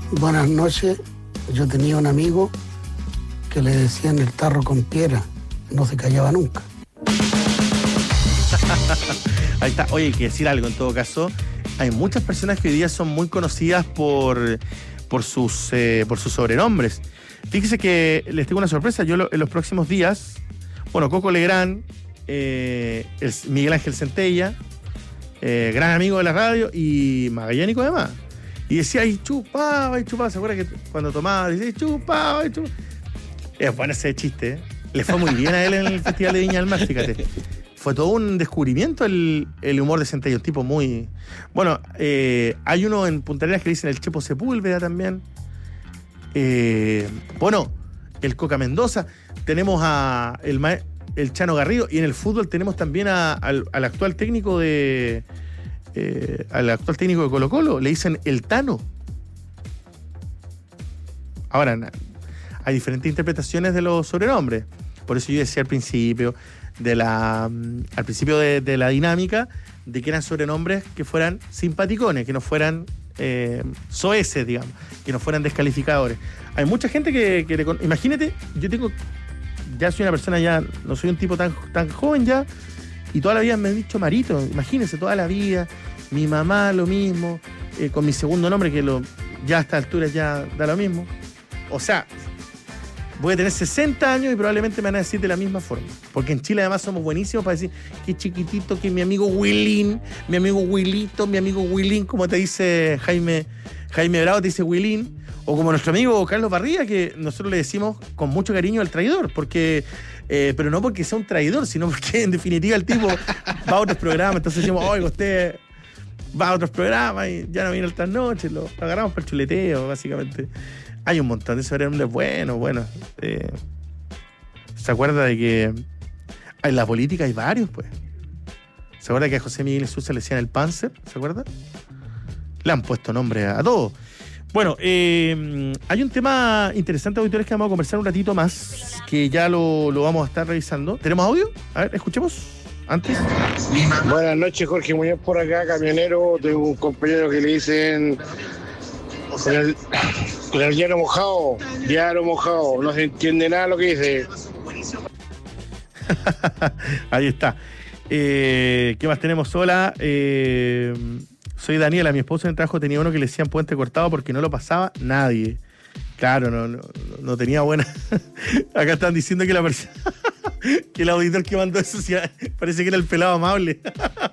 Buenas noches. Yo tenía un amigo que le decían el tarro con piedra. No se callaba nunca. Ahí está. Oye, hay que decir algo en todo caso. Hay muchas personas que hoy día son muy conocidas por sus sobrenombres. Fíjese que les tengo una sorpresa. Yo en los próximos días, Coco Legrand, Miguel Ángel Centella, gran amigo de la radio y magallánico además. Y decía, y chupaba. ¿Se acuerda que cuando tomaba decía, chupaba? Es bueno ese chiste, ¿eh? Le fue muy bien a él en el Festival de Viña del Mar, fíjate. Fue todo un descubrimiento el humor de Centella, un tipo muy... Bueno, hay uno en Punta Arenas que dicen el Chepo Sepúlveda también. El Coca Mendoza. Tenemos el Chano Garrido. Y en el fútbol tenemos también al actual técnico de Colo-Colo. Le dicen el Tano. Ahora, hay diferentes interpretaciones de los sobrenombres. Por eso yo decía al principio de la dinámica de que eran sobrenombres que fueran simpaticones, que no fueran soeces, digamos, que no fueran descalificadores. Hay mucha gente que imagínate, ya soy una persona, ya no soy un tipo tan joven ya, y toda la vida me han dicho Marito. Imagínense, toda la vida, mi mamá lo mismo, con mi segundo nombre, que ya a esta altura ya da lo mismo. O sea, voy a tener 60 años y probablemente me van a decir de la misma forma. Porque en Chile además somos buenísimos para decir que chiquitito, que mi amigo Willín, mi amigo Willito, mi amigo Willín, como te dice Jaime Bravo, te dice Willín. O como nuestro amigo Carlos Barría, que nosotros le decimos con mucho cariño al traidor. Pero no porque sea un traidor, sino porque en definitiva el tipo va a otros programas. Entonces decimos, oiga, usted va a otros programas y ya no viene estas noches. Lo agarramos para el chuleteo, básicamente. Hay un montón de sobrenombres buenos. ¿Se acuerda de que en la política hay varios, pues? ¿Se acuerda que a José Miguel Sousa le decían el Panzer? ¿Se acuerda? Le han puesto nombre a todo. Bueno, hay un tema interesante, auditores, que vamos a conversar un ratito más, que ya lo vamos a estar revisando. ¿Tenemos audio? A ver, escuchemos antes. Buenas noches, Jorge Muñoz por acá, camionero. Tengo un compañero que le dicen... Con el diario mojado, no se entiende nada lo que dice. Ahí está. ¿Qué más tenemos? Hola, soy Daniela, mi esposo en el trabajo tenía uno que le decían puente cortado porque no lo pasaba nadie. Claro, no tenía buena. Acá están diciendo que la persona, que el auditor que mandó eso parece que era el pelado amable.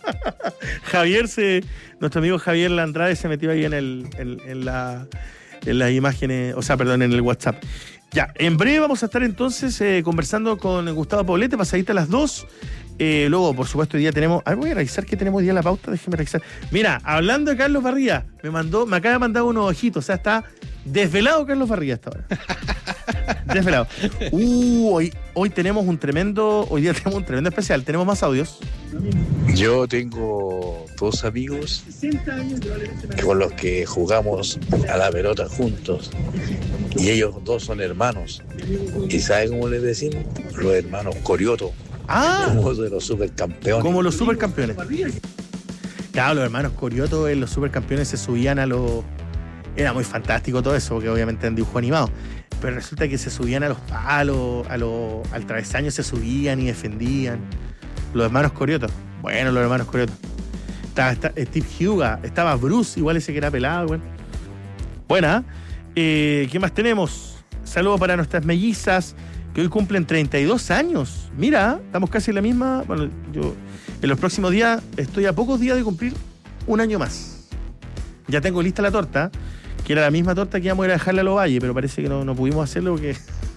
Nuestro amigo Javier Landrade se metió ahí en las imágenes, en el WhatsApp. Ya, en breve vamos a estar entonces conversando con Gustavo Poblete, pasadita a las 2. Luego, por supuesto, hoy día tenemos... voy a revisar qué tenemos hoy día en la pauta, déjeme revisar. Mira, hablando de Carlos Barría, me acaba de mandar unos ojitos, o sea, está desvelado Carlos Barría hasta ahora. Desvelado. Hoy tenemos hoy día tenemos un tremendo especial, tenemos más audios. Yo tengo dos amigos con los que jugamos a la pelota juntos y ellos dos son hermanos. ¿Y sabe cómo les decimos? Los hermanos Corioto. Como de los supercampeones. Como los supercampeones. Claro, los hermanos Corioto en los supercampeones se subían Era muy fantástico todo eso, porque obviamente eran dibujos animados. Pero resulta que se subían a los palos, al travesaño se subían y defendían. Los hermanos Corioto. Bueno, los hermanos Corioto. Estaba Steve Huga, estaba Bruce, igual ese que era pelado, bueno. Buena. ¿Qué más tenemos? Saludos para nuestras mellizas, que hoy cumplen 32 años. Mira, estamos casi en la misma. Bueno, yo en los próximos días estoy a pocos días de cumplir un año más. Ya tengo lista la torta, que era la misma torta que íbamos a ir a dejarle a los Valle, pero parece que no pudimos hacerlo porque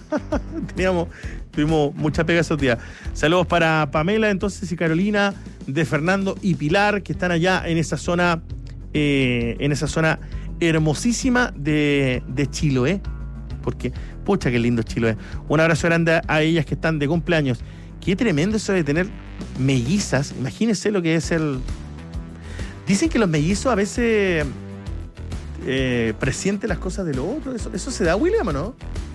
tuvimos mucha pega esos días. Saludos para Pamela entonces y Carolina, de Fernando y Pilar, que están allá en esa zona hermosísima de Chiloé. Porque, pucha, qué lindo Chiloé. Un abrazo grande a ellas que están de cumpleaños. Qué tremendo eso de tener mellizas. Imagínense lo que es Dicen que los mellizos a veces presienten las cosas de lo otro. ¿Eso se da, William, o no?